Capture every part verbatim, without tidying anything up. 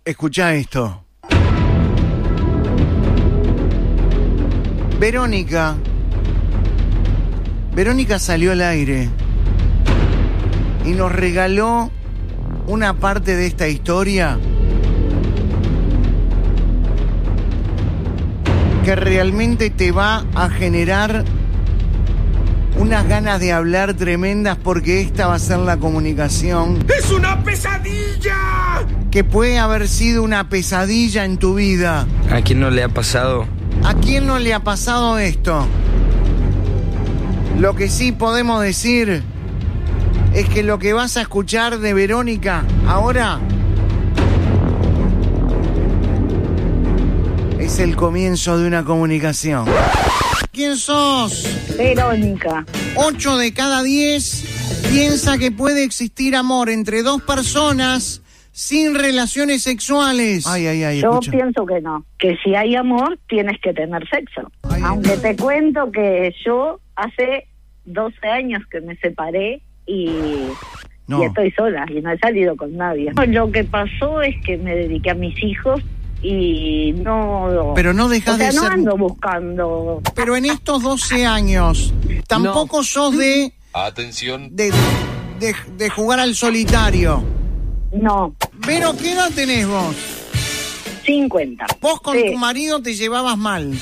Escuchá esto. Verónica. Verónica salió al aire y nos regaló una parte de esta historia que realmente te va a generar unas ganas de hablar tremendas, porque esta va a ser la comunicación. ¡Es una pesadilla! Que puede haber sido una pesadilla en tu vida. ¿A quién no le ha pasado? ¿A quién no le ha pasado esto? Lo que sí podemos decir es que lo que vas a escuchar de Verónica ahora es el comienzo de una comunicación. ¿Quién sos? Verónica. Ocho de cada diez piensa que puede existir amor entre dos personas sin relaciones sexuales. Ay, ay, ay, Yo escucha. pienso que no. Que si hay amor, tienes que tener sexo. Ay, Aunque ay. te cuento que yo hace doce años que me separé y... No. Y estoy sola y no he salido con nadie. Lo que pasó es que me dediqué a mis hijos y no... Pero no dejas o sea, de no ser... ando buscando... Pero en estos doce años tampoco No. sos de, Atención. de, de, de jugar al solitario. No, Pero, ¿qué edad tenés vos? cincuenta. Vos con Sí. tu marido te llevabas mal.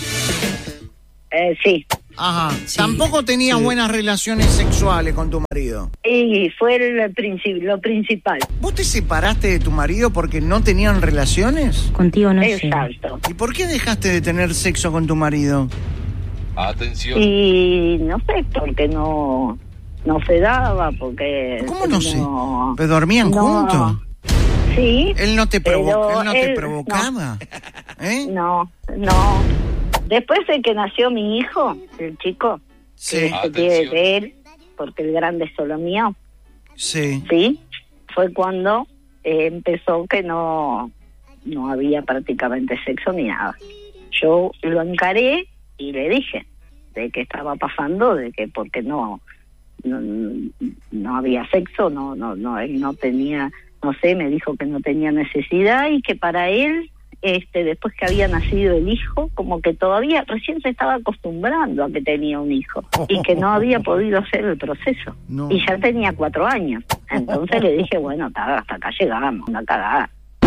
Eh, sí. Ajá. Sí, Tampoco tenías sí. buenas relaciones sexuales con tu marido. Y fue el principio, lo principal. ¿Vos te separaste de tu marido porque no tenían relaciones? Contigo no sé. Exacto. ¿Y por qué dejaste de tener sexo con tu marido? Atención. Y no sé, porque no no se daba, porque... ¿Cómo no sé? no- ¿Pero dormían no. juntos? Sí. ¿Él no te, provo- Pero él no te él- provocaba? ¿Eh? No, no. Después de que nació mi hijo, el chico, Sí, que se tiene de él, porque el grande es solo mío, sí. ¿sí? Fue cuando eh, empezó que no, no había prácticamente sexo ni nada. Yo lo encaré y le dije de qué estaba pasando, de que porque no, no, no había sexo, no, no, no, él no tenía, no sé, me dijo que no tenía necesidad y que para él, este, después que había nacido el hijo, como que todavía recién se estaba acostumbrando a que tenía un hijo y que no había podido hacer el proceso. No. Y ya tenía cuatro años. Entonces le dije, bueno, ta, hasta acá llegamos, una cagada.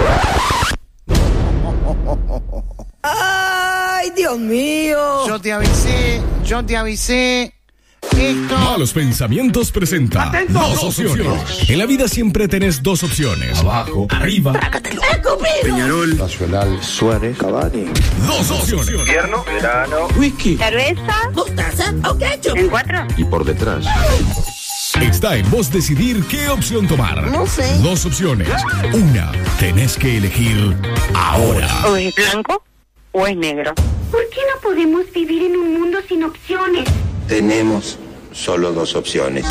¡Ay, Dios mío! Yo te avisé, yo te avisé. Esto... Malos Pensamientos presenta dos opciones. En la vida siempre tenés dos opciones. Abajo, arriba. Peñarol. Nacional, Suárez, Cavani. Dos opciones. Invierno, verano. Whisky. ¿Cerveza? Mostaza o ketchup. ¿En cuatro? Y por detrás. Está en vos decidir qué opción tomar. No sé. Dos opciones. Una, tenés que elegir ahora. ¿O es blanco o es negro? ¿Por qué no podemos vivir en un mundo sin opciones? Tenemos solo dos opciones.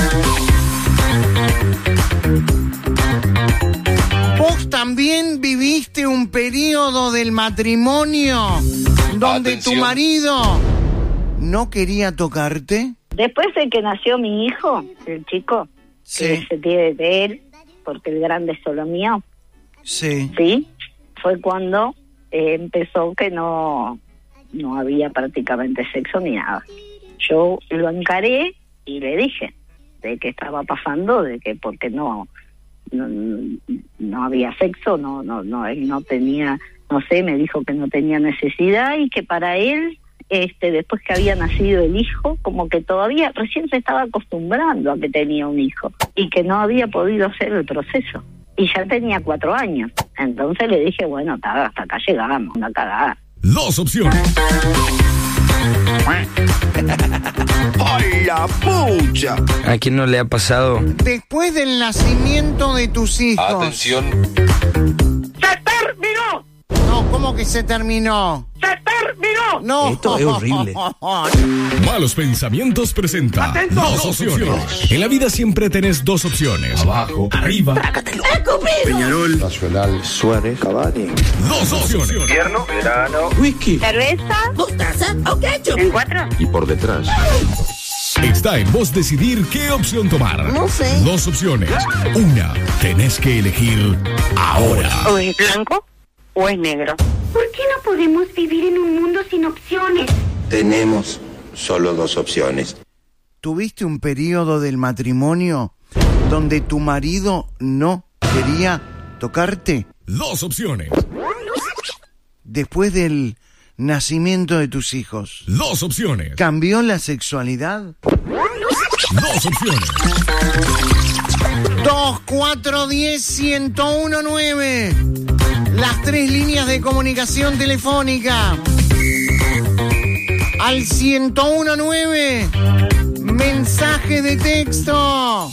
¿Vos también viviste un periodo del matrimonio donde Atención. tu marido no quería tocarte? Después de que nació mi hijo, el chico, Sí, que se tiene de él, porque el grande es solo mío, sí. ¿sí? Fue cuando eh, empezó que no, no había prácticamente sexo ni nada. Yo lo encaré y le dije de qué estaba pasando, de que porque no, no, no había sexo, no, no, no, él no tenía, no sé, me dijo que no tenía necesidad y que para él, este, después que había nacido el hijo, como que todavía recién se estaba acostumbrando a que tenía un hijo y que no había podido hacer el proceso. Y ya tenía cuatro años. Entonces le dije, bueno, ta, hasta acá llegamos, una cagada. Dos opciones. ¡Ay, la pucha! ¿A quién no le ha pasado? Después del nacimiento de tus hijos. Atención. ¡Se terminó! No, ¿cómo que se terminó? ¡Se terminó! No. Esto es horrible. Malos Pensamientos presenta dos opciones. En la vida siempre tenés dos opciones. Abajo, arriba. Peñarol. Nacional, Suárez, Cavani. Dos opciones. Invierno, verano. Whisky. ¿Cerveza? Mostaza o ketchup. ¿En cuatro? Y por detrás. Está en vos decidir qué opción tomar. No sé. Dos opciones. Una, tenés que elegir ahora. O es blanco o es negro. ¿Por qué no podemos vivir en un mundo sin opciones? Tenemos solo dos opciones. ¿Tuviste un periodo del matrimonio donde tu marido no quería tocarte? Dos opciones. Después del nacimiento de tus hijos, Dos opciones. ¿cambió la sexualidad? Dos opciones. dos, cuatro, diez, ciento uno, nueve. Las tres líneas de comunicación telefónica. Al ciento uno, nueve. Mensaje de texto.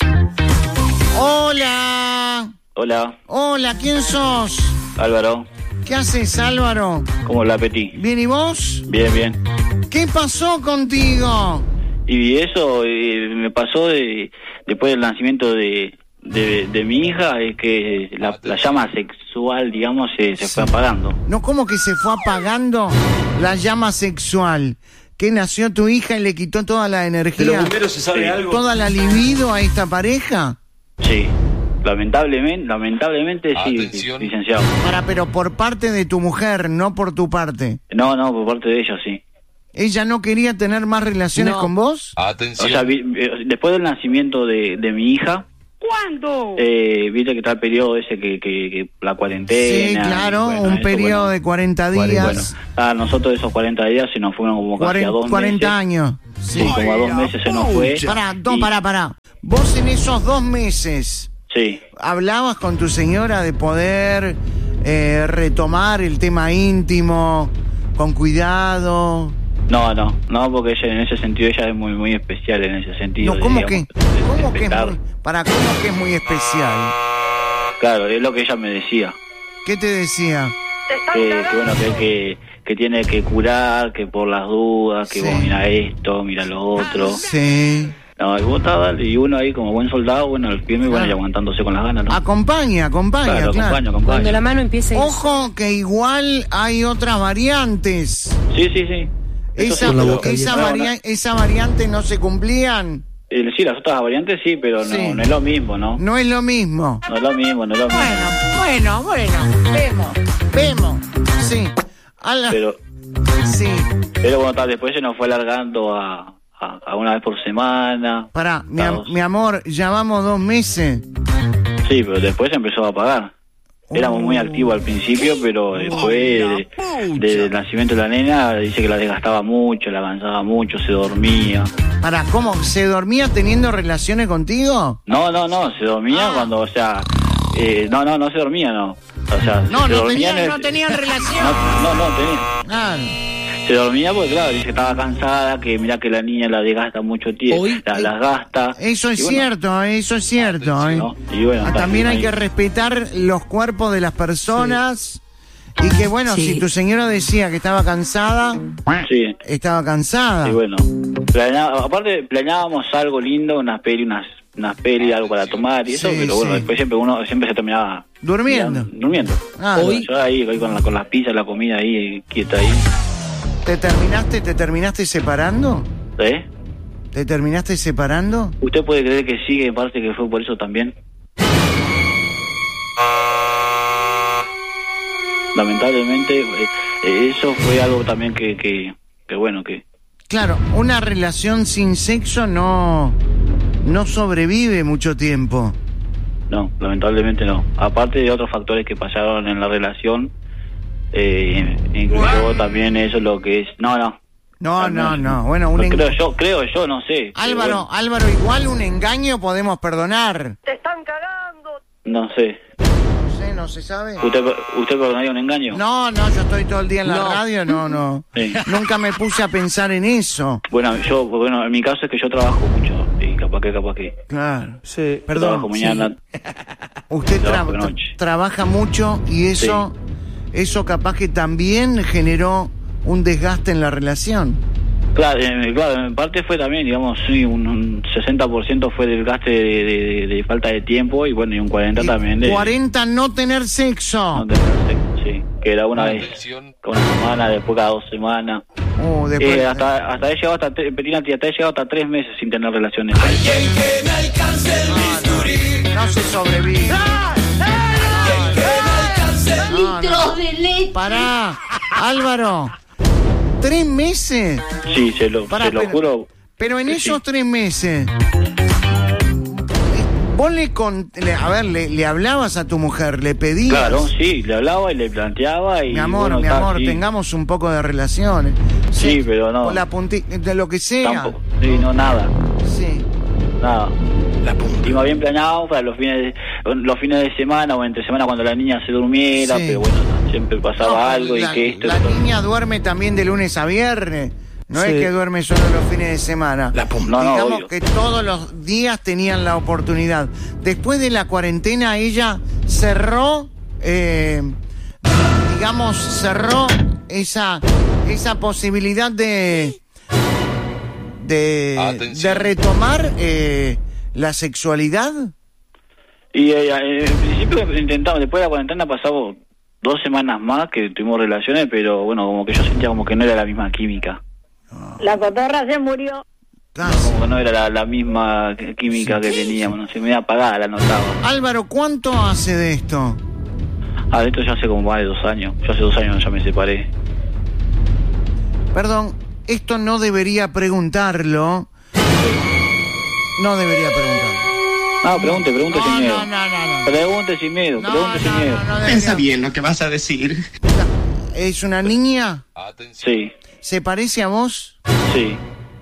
Hola. Hola, Hola, ¿quién sos? Álvaro. ¿Qué haces, Álvaro? ¿Cómo la Peti? ¿Bien y vos? Bien, bien. ¿Qué pasó contigo? Y eso eh, me pasó de, después del nacimiento de, de, de mi hija, es que la, la llama sexual, digamos, se, se fue apagando. No, ¿cómo que se fue apagando la llama sexual? ¿Que nació tu hija y le quitó toda la energía? ¿De los bomberos se sabe Sí. algo? ¿Toda la libido a esta pareja? Sí, lamentablemente, lamentablemente sí, Atención. licenciado. Para, pero por parte de tu mujer, no por tu parte. No, no, por parte de ella sí. ¿Ella no quería tener más relaciones No. con vos? O Atención. sea, vi- eh, después del nacimiento de, de mi hija, ¿Cuándo? eh, viste que está el periodo ese que, que, que la cuarentena. Sí, claro, y bueno, un eso, periodo bueno. de cuarenta Bueno, días, a nosotros esos cuarenta días se nos fueron como casi a cuaren- dos cuarenta meses. años. Sí, Sí. como a dos meses se nos fue. Pará, no, Y- pará, pará. Vos en esos dos meses Sí, hablabas con tu señora de poder eh, retomar el tema íntimo, con cuidado. no, no, no, porque ella en ese sentido ella es muy muy especial en ese sentido. No, ¿cómo de, que, digamos, de- de cómo que es respetar. muy, para, cómo que es muy especial? Claro, es lo que ella me decía. ¿Qué te decía? Que, que bueno, que, que, que tiene que curar, que por las dudas, que Sí. vos mira esto, mira lo otro. Sí. No, y vos estabas, y uno ahí como buen soldado, bueno, el firme y bueno, Claro. y aguantándose con las ganas, ¿no? Acompaña, acompaña, claro, claro. acompaño, acompaño. Cuando la mano empiece a ir. Ojo que igual hay otras variantes. Sí, sí, sí. Eso Esa, sí, pero- esa, no, varia- esa variante no se cumplían. no, eh, sí, las otras variantes sí, pero no, Sí. no es lo mismo, ¿no? No es lo mismo. No es lo mismo, no es lo mismo. Bueno, bueno, bueno. Vemos, vemos. Sí. A la- Pero, Sí. pero bueno, tal, después se nos fue alargando a, a, a una vez por semana. Pará, mi, am- Dos. mi amor, ya vamos dos meses. Sí, pero después se empezó a pagar. Éramos muy activos al principio, pero después de- de- del nacimiento de la nena, dice que la desgastaba mucho, la cansaba mucho, se dormía. Pará, ¿cómo? ¿Se dormía teniendo relaciones contigo? No, no, no, se dormía Ah. cuando, o sea, eh, no, no, no se dormía, no. O sea, No, se no dormía tenían, en el- no tenían relación. No, no, no, tenía. Ah, Se dormía porque, claro, dice que estaba cansada, que mira que la niña la desgasta mucho tiempo, Hoy- la, las gasta. eso es Y bueno, cierto, eso es cierto. eh. ¿no? Y bueno, Ah, está También hay ahí. que respetar los cuerpos de las personas. Y que bueno, Sí. si tu señora decía que estaba cansada, Sí, estaba cansada. y bueno. Planea- aparte, planeábamos algo lindo, unas peli, unas, unas peli, algo para tomar y eso, Sí, pero bueno, sí. después siempre uno siempre se terminaba Durmiendo. mirando- durmiendo. Ah, Hoy, yo ahí, ahí con, la, con las pizzas, la comida ahí, quieta ahí. ¿Te terminaste, te terminaste separando? ¿Eh? ¿Te terminaste separando? ¿Usted puede creer que sí, que parece que fue por eso también? Lamentablemente, eh, eh, eso fue algo también que, que, que bueno, que... Claro, una relación sin sexo no, no sobrevive mucho tiempo. No, lamentablemente no. Aparte de otros factores que pasaron en la relación, eh, incluyó también eso lo que es... No, no. No, no, Al menos- no. Bueno, un no, en- creo yo, creo yo, no sé. pero Álvaro, Álvaro, igual un engaño podemos perdonar. bueno, no sé. No sé, no se sabe. ¿Usted, ¿Usted perdonaría un engaño? No, no, yo estoy todo el día en la No. radio, no, no. Sí. Nunca me puse a pensar en eso. Bueno, yo, bueno, en mi caso es que yo trabajo mucho y capaz que, capaz que... Claro. Sí. Yo Perdón. trabajo mañana. Usted tra- Trabajo de tra- noche. trabaja mucho y eso, eso capaz que también generó un desgaste en la relación. Claro, eh, claro, en parte fue también, digamos, sí, un, un sesenta por ciento fue del gaste de, de- de- de falta de tiempo y bueno, y un cuarenta Y también de... cuarenta no tener sexo. no tener sexo, sí, que era una vez, Atención. cada una semana, después cada dos semanas. Uh, después... Eh, hasta, hasta he llegado hasta, tre- Petina, hasta he llegado hasta tres meses sin tener relaciones. No, no se sobrevive. No, no. de leche. Pará, Álvaro. ¿Tres meses? Sí, se lo, Pará, se lo pero, juro. Pero en que esos sí. tres meses, vos le, con, le a ver, le, le hablabas a tu mujer, le pedías. Claro, sí, le hablaba y le planteaba y... Mi amor, bueno, mi ta, amor, sí. tengamos un poco de relaciones. Sí, pero no. Con la puntita, de lo que sea. Tampoco. Sí, no, nada. Sí. Nada. Y más bien planeado para los fines de, los fines de semana o entre semana cuando la niña se durmiera, Sí. pero bueno, siempre pasaba No, algo la, y que esto... la niña duerme también de lunes a viernes. No Sí. es que duerme solo los fines de semana. No, no, Digamos obvio. que todos los días tenían la oportunidad. Después de la cuarentena, ella cerró, eh, digamos, cerró esa, esa posibilidad de, de, Atención. de retomar eh, la sexualidad. Y eh, eh, en principio intentamos, después de la cuarentena pasamos dos semanas más que tuvimos relaciones, pero bueno, como que yo sentía como que no era la misma química. La cotorra se murió. Casi. Como que no era la, la misma química que teníamos, no sé, media apagada la notaba. Álvaro, ¿cuánto hace de esto? Ah, de esto ya hace como más de dos años. Yo hace dos años ya me separé. Perdón, esto no debería preguntarlo. No debería preguntarlo. No, pregunte, pregunte sin No, miedo. no, no, no, no. Pregunte sin miedo, No, pregunte sin no, miedo. no, no debería. Piensa bien lo que vas a decir. ¿Es una niña? Atención. Sí, ¿Se parece a vos? sí.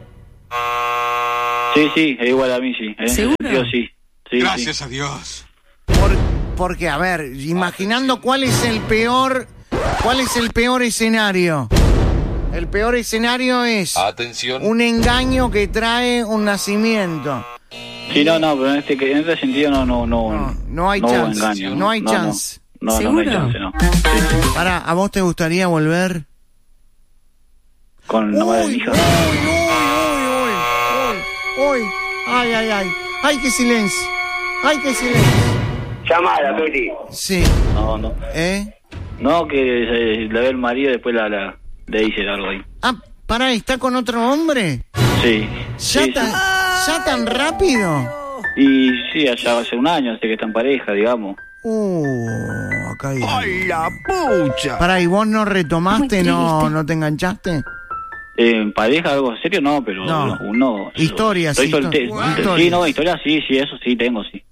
Sí, sí, es igual a mí, sí. En ese ¿Seguro? sentido, sí. Sí, Gracias sí. a Dios. Por- porque, a ver, imaginando cuál es el peor, cuál es el peor escenario. El peor escenario es Atención. un engaño que trae un nacimiento. Sí, no, no, pero en este, en este sentido no, no, no. No, no hay hubo chance, engaño, no hay chance. No, no, no, ¿Seguro? no hay chance, no. Sí, sí. Para, ¿a vos te gustaría volver? Con la madre de mi Uy, hija. uy, uy, uy, uy, uy. Ay, ay, ay. Ay, qué silencio. Ay, qué silencio. Llamada, Peli. Sí, No, no. ¿eh? No, que eh, la ve el marido y después la, la, le dice algo ahí. Ah, pará, ¿está con otro hombre? Sí. ¿Ya, sí, tan, ¿Ya tan rápido? sí. Y sí, allá hace un año, hace que está en pareja, digamos. Uh, acá hay... ¡Ay, la pucha! Pará, ¿y vos no retomaste, Muy no, triste. no te enganchaste? Eh, en pareja, algo serio, no, pero No. no, uno... Historias, Estoy histo- solte- historias. Sí, no, historia sí, sí, eso sí, tengo, sí.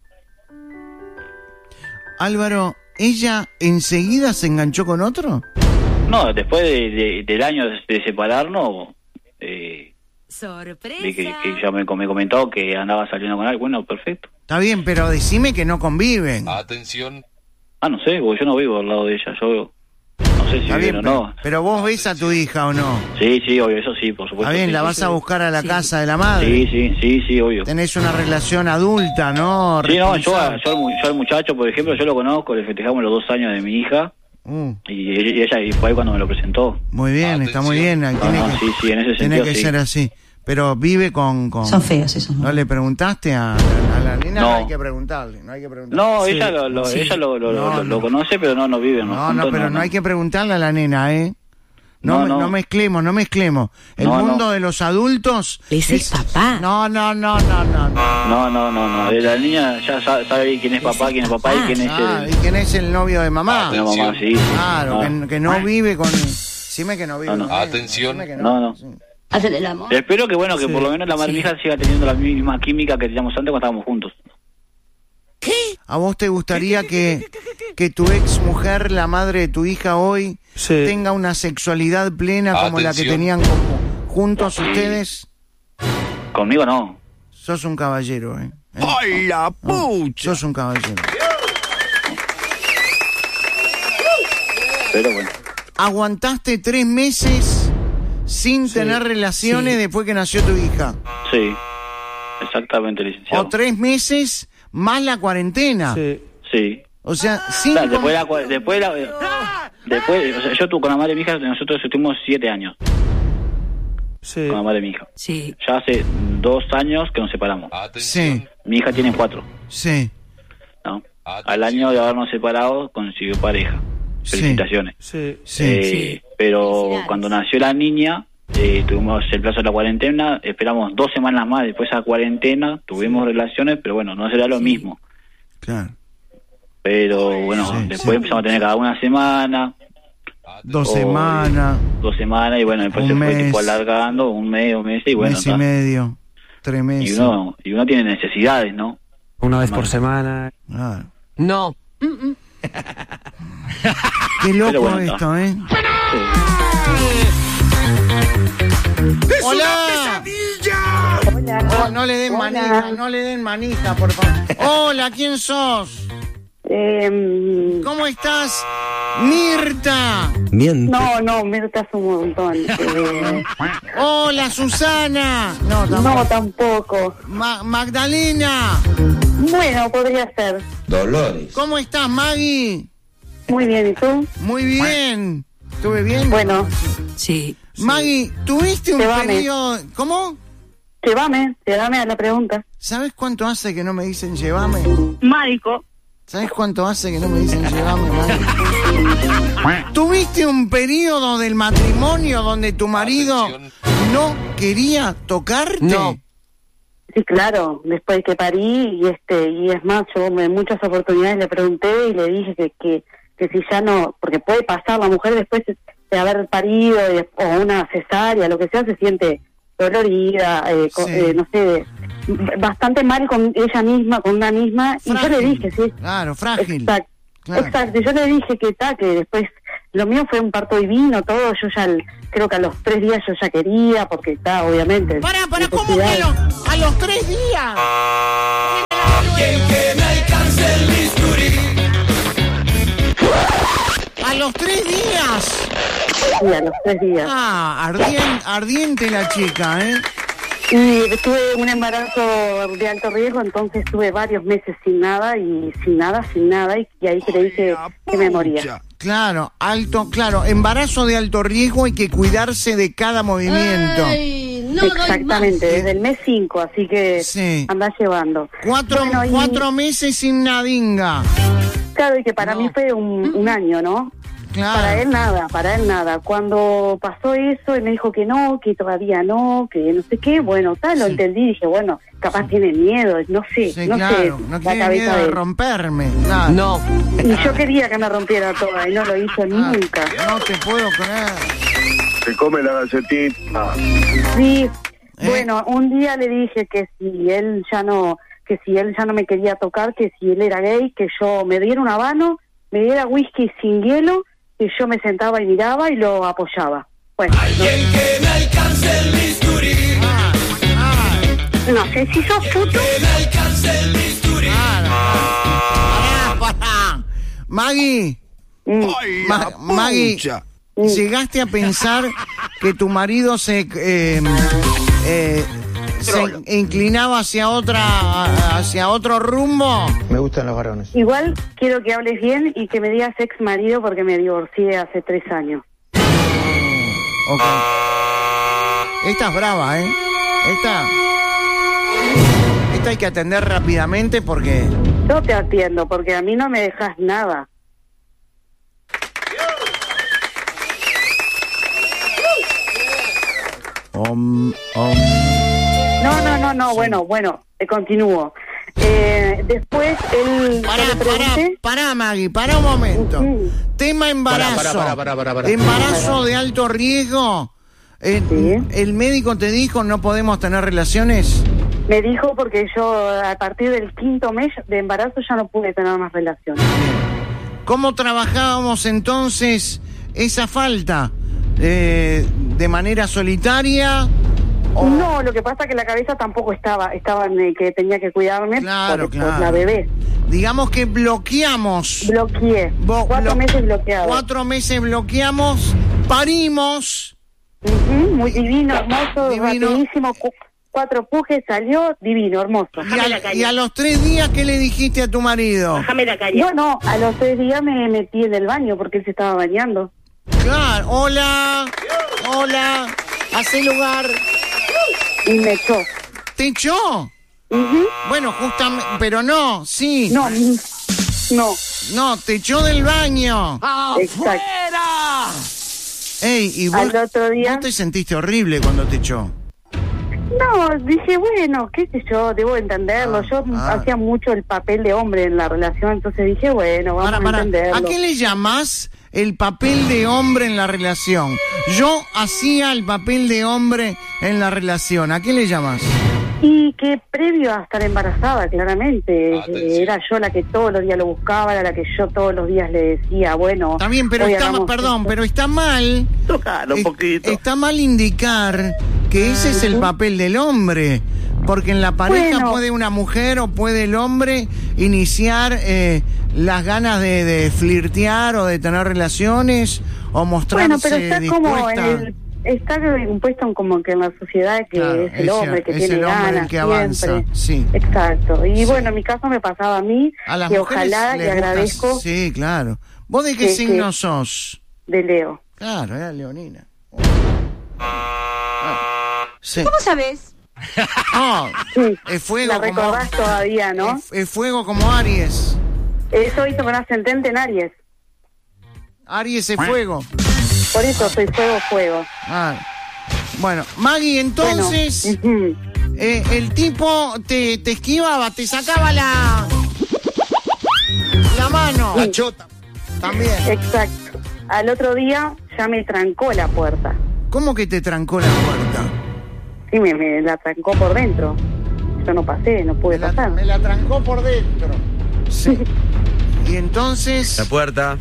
Álvaro, ¿ella enseguida se enganchó con otro? No, después de, de- del año de, de separarnos, eh, Sorpresa. de que, que ella me, me comentó que andaba saliendo con alguien, bueno, perfecto. Está bien, pero decime que no conviven. Atención. Ah, no sé, porque yo no vivo al lado de ella, yo no sé si Está viven bien, o pero, no. pero vos ves a tu hija o no. Sí, sí, obvio, eso sí, por supuesto. Está bien, sí, la sí, vas sí. a buscar a la Sí. casa de la madre. Sí, sí, sí, sí, obvio. Tenés una relación adulta, ¿no? Sí, no, yo, Responsable. yo, al mu- yo al muchacho, por ejemplo, yo lo conozco, le festejamos los dos años de mi hija Uh, y, y ella y fue ahí cuando me lo presentó. muy bien, está muy bien. Atención. Tiene No, no, que, sí, sí, en ese tiene sentido que sí. ser así. Pero vive con... con... Son feos esos. ¿No le preguntaste a, a la nena? No. No. hay que preguntarle, no hay que preguntarle. No, Sí. ella lo, lo- Sí. ella lo, lo, No, lo- no. lo conoce, pero no, no vive. No, juntos, no, pero no, hay que preguntarle a la nena, ¿eh? No, No, me- no. no mezclemos, no mezclemos. El No, mundo no. de los adultos... Es el papá. No, no, no, no, no. no. No, no, no, no. La niña ya sa- sabe quién es papá, quién es papá y quién es Ah, el... ¿y quién es el novio de mamá? la mamá, sí. sí. Claro, Ah. que, que no vive con... Dime que no vive No, no. con ella, Atención. dime que No, no. Sí. Hacen el amor. Espero que, bueno, que Sí. por lo menos la madre de mi hija siga teniendo la misma química que teníamos antes cuando estábamos juntos. ¿A vos te gustaría que, que tu ex mujer, la madre de tu hija hoy, Sí. tenga una sexualidad plena como la que Atención. tenían como juntos ustedes? Conmigo no. Sos un caballero, ¿eh? ¿Eh? ¡Ay, la pucha! Sos un caballero. Pero bueno. Aguantaste tres meses sin tener relaciones Sí. después que nació tu hija. Sí. Exactamente, licenciado. O tres meses más la cuarentena. Sí. Sí. O sea, sin... Claro, después de la... cua- Después de la después, o sea, yo tuve con la madre de mi hija, nosotros estuvimos siete años Sí. con la madre de mi hija. Sí. Ya hace dos años que nos separamos. Atención. Sí, Mi hija tiene cuatro, sí, ¿no? Atención. Al año de habernos separado consiguió pareja. Sí. Felicitaciones. Sí. sí. Eh, Sí. Pero Felicidades. cuando nació la niña, eh, tuvimos el plazo de la cuarentena, esperamos dos semanas más después de esa cuarentena, tuvimos sí. relaciones, pero bueno, no será lo sí. mismo. Claro. Pero bueno, sí, después sí. empezamos a tener cada una semana. Dos o, semanas. Dos semanas y bueno, después se mes, fue tipo alargando, un mes, un mes y bueno. Mes y medio, tres meses. Y uno, y uno tiene necesidades, ¿no? Una vez por semana. Ah. No. Mm-mm. Qué loco bueno, esto, ¿eh? Sí. ¡Es ¡Hola! una pesadilla! Hola. Oh, no le den Hola. manija, no le den manija, por favor. Hola, ¿quién sos? Eh, ¿Cómo estás? Mirta. Miente. No, no, Mirta es un montón. Eh. Hola, Susana. No, tampoco. No, tampoco. Ma- Magdalena. Bueno, podría ser. Dolores. ¿Cómo estás, Maggie? Muy bien, ¿y tú? Muy bien. ¿Estuve bien? Bueno. Sí. Maggie, ¿tuviste un Llévame. periodo... ¿Cómo? Llévame, llévame a la pregunta. ¿Sabes cuánto hace que no me dicen llévame? Mágico. ¿Sabes cuánto hace que no me dicen llévame, Maggie? ¿Tuviste un periodo del matrimonio donde tu marido no quería tocarte? No. Sí, claro, después que parí, y este y es más, yo en muchas oportunidades le pregunté y le dije que, que, que si ya no, porque puede pasar, la mujer después de haber parido y, o una cesárea, lo que sea, se siente dolorida, eh, Sí. con, eh, no sé, bastante mal con ella misma, con una misma, Frágil. y yo le dije, sí. Claro, frágil. Exacto, Claro. exacto, yo le dije que ta, que después, lo mío fue un parto divino, todo, yo ya, creo que a los tres días yo ya quería, porque está, obviamente. Para, para, ¿cómo que a los, a los tres días? Alguien que me alcance el bisturí. A los tres días. Sí, a los tres días. Ah, ardien, ardiente la chica, ¿eh? Y tuve un embarazo de alto riesgo, entonces tuve varios meses sin nada, y sin nada, sin nada, y, y ahí creí que, que me moría. Claro, alto, claro, embarazo de alto riesgo, hay que cuidarse de cada movimiento. Ay, no Exactamente, desde el mes cinco, así que Sí. andás llevando. Cuatro, Bueno, y- cuatro meses sin nadinga. Claro, y que para No. mí fue un, un año, ¿no? Claro. Para él nada, para él nada. Cuando pasó eso, él me dijo que no, que todavía no, que no sé qué, bueno, tal, lo Sí. entendí, dije, bueno, capaz tiene miedo, no sé, Sí, no claro, sé, no la tiene cabeza miedo de de él. romperme. Claro. No. Y yo quería que me rompiera toda y no lo hizo Ah, nunca. No te puedo creer. Se come la galletita. Sí, ¿Eh? bueno, un día le dije que si él ya no, que si él ya no me quería tocar, que si él era gay, que yo me diera un habano, me diera whisky sin hielo, que yo me sentaba y miraba y lo apoyaba. Bueno, Alguien que me alcance el bisturí. Ah, ah, no, no sé si sos puto. Que me alcance el bisturí. ah, pará, pará. Maggie, Mm. Ay, Ma- la Maggie, pucha. ¿llegaste a pensar que tu marido se eh, eh, se inclinaba hacia otra hacia otro rumbo? Me gustan los varones. Igual quiero que hables bien y que me digas ex marido porque me divorcié hace tres años. Ok. Esta es brava, ¿eh? Esta Esta hay que atender rápidamente porque Yo te atiendo porque a mí no me dejas nada. Om, om. No, no, no, no, bueno, bueno, eh, continúo. Eh, después él... Pará, yo le pará, pregunté- pará, Maggie, pará un momento. Ujú. Tema embarazo. Pará, pará, pará, pará, pará. Embarazo de alto riesgo. Eh, Sí. ¿El médico te dijo no podemos tener relaciones? Me dijo porque yo a partir del quinto mes de embarazo ya no pude tener más relaciones. ¿Cómo trabajábamos entonces esa falta? Eh, ¿De manera solitaria? o- No, lo que pasa es que la cabeza tampoco estaba, estaba en el que tenía que cuidarme Claro, por, por claro. la bebé. Digamos que bloqueamos. Bloqueé, Bo- cuatro blo- meses bloqueado. Cuatro meses bloqueamos, parimos. Ujú, muy divino, hermoso, Divino. rapidísimo, cu- cuatro pujes, salió divino, hermoso. Y a, y a los tres días, ¿qué le dijiste a tu marido? Yo no, a los tres días me metí en el baño porque él se estaba bañando. Claro, hola, hola, hace lugar. Y me echó. ¿Te echó? Ujú. Bueno, justamente, pero no, sí. No, mm, no. No, te echó del baño. Exacto. Ey, y vos, Al otro día... vos te sentiste horrible cuando te echó. No, dije, bueno, qué sé yo, debo entenderlo. Ah, yo ah. hacía mucho el papel de hombre en la relación, entonces dije, bueno, vamos Para, a para, entenderlo. ¿a qué le llamás el papel de hombre en la relación? Yo hacía el papel de hombre en la relación. ¿A qué le llamás? Y que previo a estar embarazada, claramente, eh, era yo la que todos los días lo buscaba, era la que yo todos los días le decía, bueno... Está bien, pero hoy está mal, hagamos perdón, esto. pero está mal... Tocalo un es- poquito. Está mal indicar que ese es el papel del hombre, porque en la pareja Bueno. puede una mujer o puede el hombre iniciar eh, las ganas de, de flirtear o de tener relaciones o mostrarse Bueno, pero está como en dispuesta. el... Está impuesto en como que en la sociedad que Claro, es el es- hombre que es tiene el hombre el ganas que avanza, siempre. sí. Exacto. Y Sí. bueno, en mi caso me pasaba a mí A las y mujeres ojalá les y gusta- agradezco Sí, claro. ¿Vos de qué que- signo que- sos? de Leo. Claro, era leonina. Sí. ¿Cómo sabes? Oh, Sí, es fuego la como... recordás todavía, ¿no? Es, es fuego como Aries. Eso hizo con ascendente en Aries. Aries es fuego. Por eso soy fuego, fuego. Ah. Bueno, Maggie, entonces, Bueno, ujú. eh, el tipo te, te esquivaba, te sacaba la... La mano. La chota. También. Exacto. Al otro día ya me trancó la puerta. ¿Cómo que te trancó la puerta? Sí, me, me la trancó por dentro. Yo no pasé, no pude Me la, pasar. me la trancó por dentro. Sí. Y entonces... La puerta.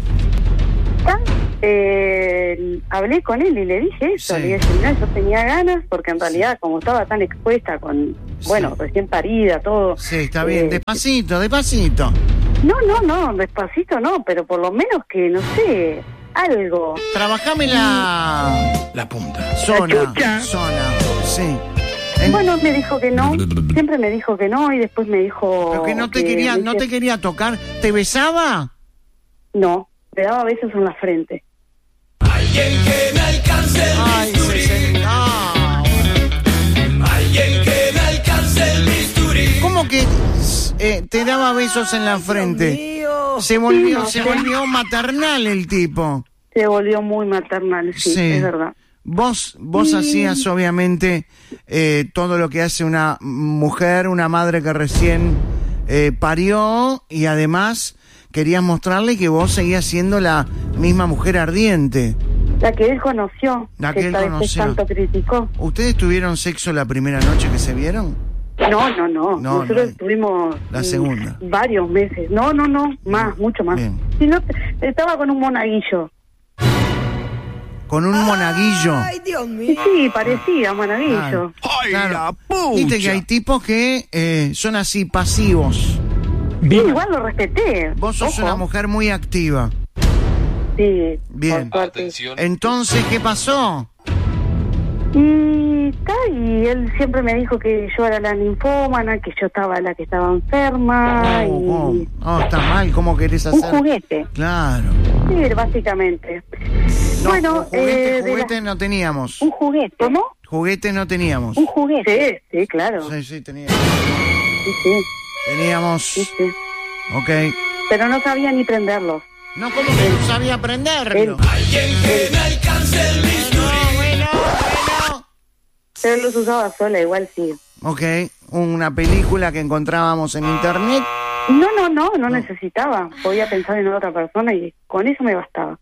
Eh, hablé con él y le dije eso, Sí. le dije, mira, yo tenía ganas, porque en realidad como estaba tan expuesta con, bueno, Sí. recién parida, todo. Sí, está bien. eh, Despacito, despacito. No, no, no, despacito no, pero por lo menos que, no sé, algo. Trabajame la... La punta. Zona. chucha. Zona. Sí. En- Bueno, me dijo que no, siempre me dijo que no y después me dijo... Pero que no te quería, no te quería tocar. ¿Te besaba? No, me daba besos en la frente. Alguien que me alcance el Ay, bisturí. se- ah. Alguien que me alcance el bisturí. ¿Cómo que eh, te daba besos en la frente? Se volvió, Sí, no se sé. volvió maternal el tipo. Se volvió muy maternal, sí, Sí. es verdad. Vos, vos hacías obviamente eh, todo lo que hace una mujer, una madre que recién eh, parió y además querías mostrarle que vos seguías siendo la misma mujer ardiente. La que él conoció, La que él tal vez conoció. tanto criticó. ¿Ustedes tuvieron sexo la primera noche que se vieron? No, no, no. No, Nosotros no. estuvimos La mm, segunda. varios meses. No, no, no, más, mucho más. Bien. Si no, estaba con un monaguillo. Con un monaguillo. Y sí, parecía monaguillo. ¡Ay, Claro. la pucha! Viste que hay tipos que eh, son así pasivos. Sí, igual lo respeté. Vos sos Ojo. una mujer muy activa. Sí, Bien. por suerte. Entonces, ¿qué pasó? Y, está, y él siempre me dijo que yo era la ninfómana, que yo estaba la que estaba enferma. Oh, y oh, oh, está mal, ¿cómo querés un hacer? juguete. Claro. Sí, básicamente. No, bueno, juguete, eh, de juguete la- no teníamos. un juguete. ¿Cómo? Juguete no teníamos. Un juguete. Sí, sí, claro. Sí, sí, teníamos. Sí, sí, Teníamos. sí, sí. Ok. Pero no sabía ni prenderlos. No, ¿cómo que no sabía aprenderlo? Alguien que me alcance el bisturí. No, bueno, bueno. Pero los usaba sola, igual sí. Ok, una película que encontrábamos en internet. No, no, no, no necesitaba. Podía pensar en otra persona y con eso me bastaba.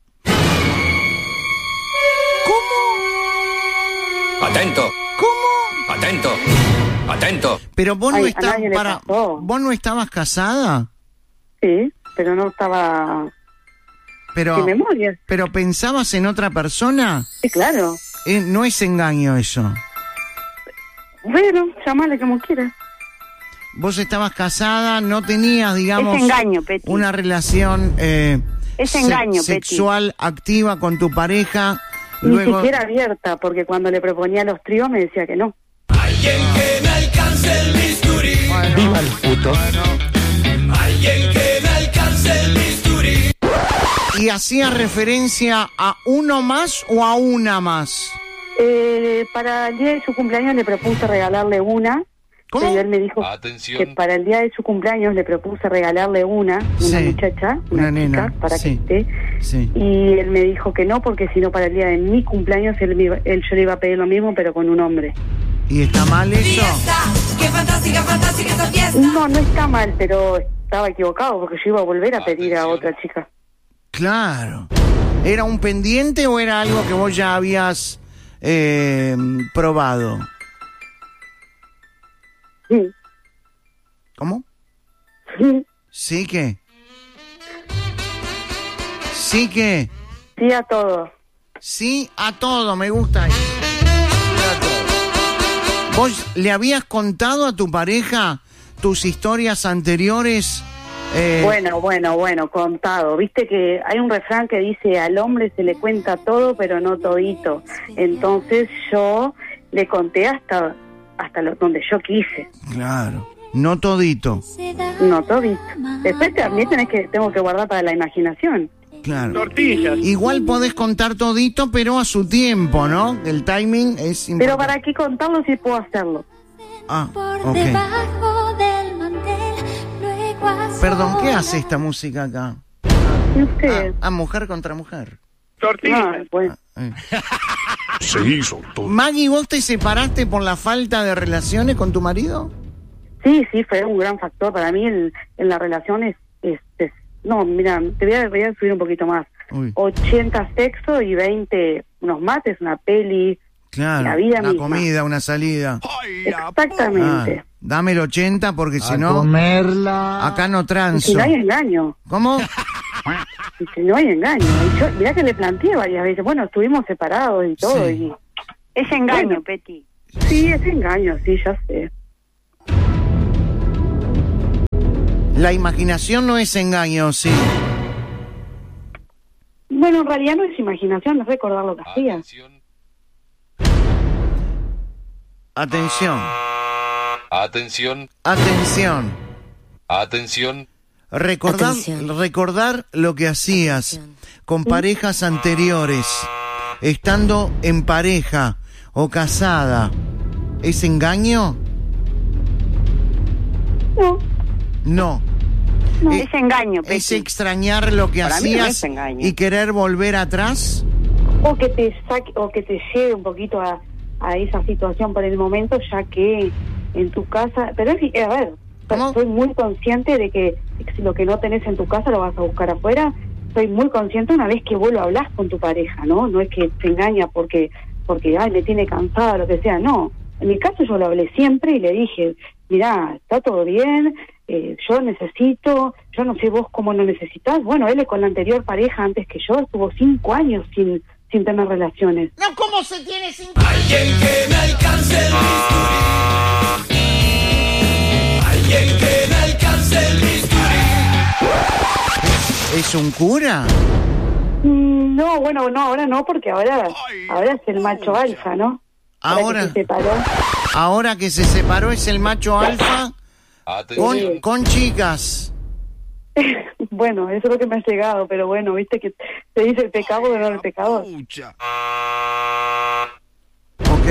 Atento, ¿Cómo? atento, atento. Pero vos no Ay, a estabas nadie le para pasó. vos no estabas casada, Sí, pero no estaba pero sin memoria. pero pensabas en otra persona. Sí, claro. Eh, no es engaño eso. Bueno, llamale como quieras. Vos estabas casada, no tenías, digamos, Es engaño, Peti. una relación eh, Es se- engaño, Peti. sexual activa con tu pareja. Ni Luego, siquiera abierta, porque cuando le proponía los tríos me decía que no. Alguien que me alcance el bisturí. Bueno, Viva el puto. Alguien que me alcance el bisturí. ¿y hacía referencia a uno más o a una más? Eh, para el día de su cumpleaños le propuse regalarle una ¿Cómo? Y él me dijo Atención. que para el día de su cumpleaños le propuse regalarle una, una Sí. muchacha, Una una, nena, chica, para sí. que esté. Sí. Y él me dijo que no, porque si no para el día de mi cumpleaños él, me iba- él yo le iba a pedir lo mismo, pero con un hombre. ¿Y está mal eso? ¡Qué fantástica, fantástica esta fiesta! No, no está mal, pero estaba equivocado, porque yo iba a volver a pedir a otra chica. Claro. ¿Era un pendiente o era algo que vos ya habías eh, probado? Sí. ¿Cómo? Sí. ¿Sí que? ¿Sí que? Sí a todo. Sí a todo, me gusta eso. Sí a todo. ¿Vos le habías contado a tu pareja tus historias anteriores? Eh, Bueno, bueno, bueno, contado. Viste que hay un refrán que dice, al hombre se le cuenta todo, pero no todito. Entonces yo le conté hasta hasta lo, donde yo quise. Claro, no todito. No todito. Después también tenés que, tengo que guardar para la imaginación. Claro. Tortillas. Igual podés contar todito, pero a su tiempo, ¿no? El timing es importante. Pero ¿para qué contarlo si puedo hacerlo? Ah, ok. Perdón, ¿qué hace esta música acá? ¿Y usted? Ah, ah, mujer contra mujer. Ah, bueno. Eh. Se hizo todo. Maggie, ¿vos te separaste por la falta de relaciones con tu marido? Sí, sí, fue un gran factor. Para mí el, en la relación es, es, es- No, mira, te voy a, voy a subir un poquito más. Uy. ochenta sexo y veinte unos mates, una peli. Claro, La vida una misma. comida, una salida. Exactamente. Ah, dame el ochenta porque si no, comerla. acá no Y si transo. no hay engaño. ¿Cómo? Y si no hay engaño. Y yo, mirá que le planteé varias veces. Bueno, estuvimos separados y todo. Sí. Y, Es engaño, Bueno. Peti. sí, es engaño, sí, ya sé. La imaginación no es engaño, sí. Bueno, en realidad no es imaginación, es recordar lo que hacía. Atención. Atención, Atención. atención. Atención. Recordar, Atención. recordar lo que hacías con parejas anteriores, estando en pareja o casada, ¿es engaño? No, No. no. Eh, Es engaño, Peti. ¿Es extrañar lo que Para mí no hacías es engaño. y querer volver atrás? O que te saque, o que te lleve un poquito a, a esa situación por el momento, ya que en tu casa, pero es, a ver, ¿Cómo? soy muy consciente de que si lo que no tenés en tu casa lo vas a buscar afuera. Soy muy consciente una vez que vos lo hablás con tu pareja, ¿no? No es que te engaña porque, porque ay, me tiene cansada, lo que sea, no. En mi caso yo lo hablé siempre y le dije, mirá, está todo bien, eh, yo necesito, yo no sé vos cómo lo necesitas. Bueno, él con la anterior pareja antes que yo estuvo cinco años sin, sin tener relaciones. No, ¿cómo se tiene cinco? Alguien que me alcance el bisturí. Alguien que me alcance el bisturí. ¿Es un cura? Mm, No, bueno, no, ahora no, porque ahora, ahora es el macho alfa, ¿no? Ahora, que se separó. ahora que se separó es el macho alfa con, Atención. con chicas. Bueno, eso es lo que me ha llegado, pero bueno, viste que se dice el pecado pero no el pecador. Ok.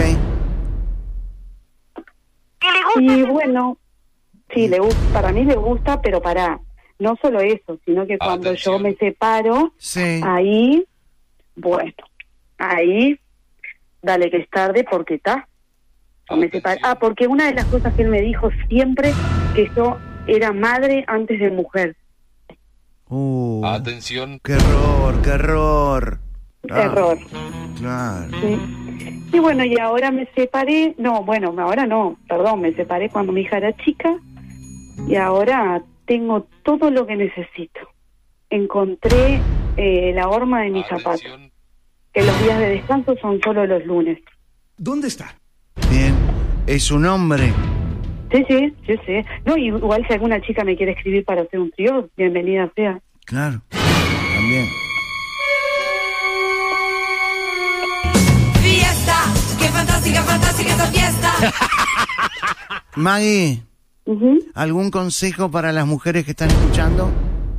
Y bueno, sí, le gu- para mí le gusta, pero para no solo eso, sino que cuando Atención. yo me separo, Sí. ahí, bueno, ahí, dale que es tarde porque está. Yo me separo. Ah, porque una de las cosas que él me dijo siempre, que yo era madre antes de mujer. Uh, Atención. qué error, qué error. Ah, Error. Claro. Sí. Y bueno, y ahora me separé, no, bueno, ahora no, perdón, me separé cuando mi hija era chica y ahora tengo todo lo que necesito. Encontré eh, la horma de mis zapatos, Atención. que los días de descanso son solo los lunes. ¿Dónde está? Bien. Es un hombre. Sí, sí, sí, sí. No, y igual si alguna chica me quiere escribir para hacer un trío, bienvenida sea. Claro. También. Fiesta, qué fantástica, fantástica esta fiesta. Maggie, Ujú. ¿algún consejo para las mujeres que están escuchando?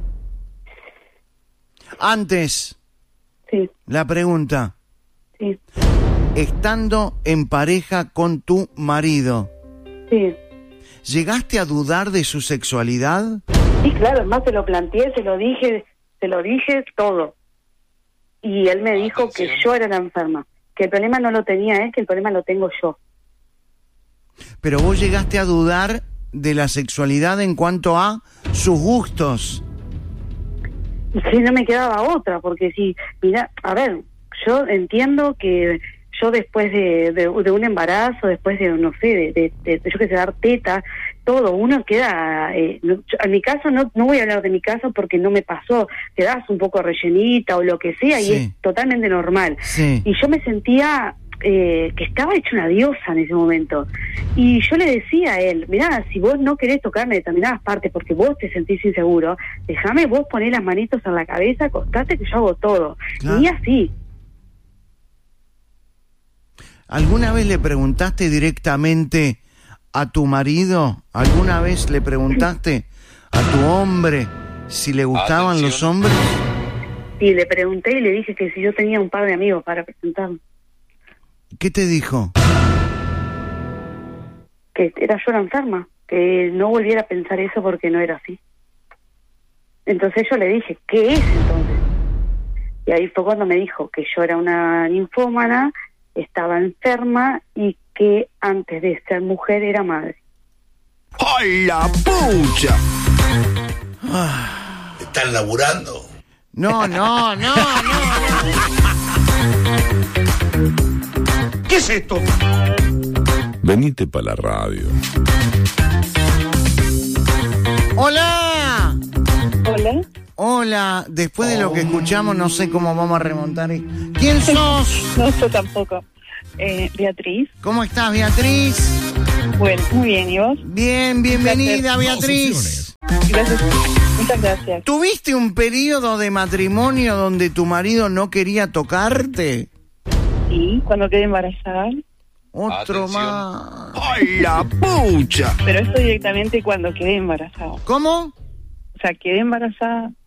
Antes, Sí, la pregunta. sí, Estando en pareja con tu marido, sí. ¿llegaste a dudar de su sexualidad? Sí, claro, es más, se lo planteé, se lo dije, se lo dije todo. Y él me dijo que yo era la enferma, que el problema no lo tenía él, que el problema lo tengo yo. Pero vos llegaste a dudar de la sexualidad en cuanto a sus gustos. Y que no me quedaba otra, porque si, mira, a ver, yo entiendo que yo después de, de, de un embarazo, después de, no sé, de, de, de, de yo que sé, dar teta, todo, uno queda, eh, no, en mi caso, no no voy a hablar de mi caso porque no me pasó, quedás un poco rellenita o lo que sea, sí. Y es totalmente normal. Sí. Y yo me sentía eh, que estaba hecha una diosa en ese momento. Y yo le decía a él, mirá, si vos no querés tocarme determinadas partes porque vos te sentís inseguro, déjame vos poner las manitos en la cabeza, acostate que yo hago todo. Claro. Y así. ¿Alguna vez le preguntaste directamente a tu marido? ¿Alguna vez le preguntaste a tu hombre si le gustaban Atención. los hombres? Sí, le pregunté y le dije que si yo tenía un par de amigos para presentarme. ¿Qué te dijo? Que era yo la enferma, que no volviera a pensar eso porque no era así. Entonces yo le dije, ¿qué es entonces? Y ahí fue cuando me dijo que yo era una ninfómana, estaba enferma y que antes de ser mujer era madre. ¡Ay, la pucha! Ah. ¿Están laburando? No, no, no, no, no. ¿Qué es esto? Venite para la radio. ¡Hola! Hola. Hola, después de lo que escuchamos no sé cómo vamos a remontar. ¿Quién sos? No, yo tampoco. Eh, Beatriz. ¿Cómo estás, Beatriz? Bueno, muy bien, ¿y vos? Bien, bienvenida, Beatriz. Gracias, muchas gracias. ¿Tuviste un periodo de matrimonio donde tu marido no quería tocarte? Sí, cuando quedé embarazada. Otro Atención. más. ¡Ay, la pucha! Pero esto directamente cuando quedé embarazada. ¿Cómo? O sea, quedé embarazada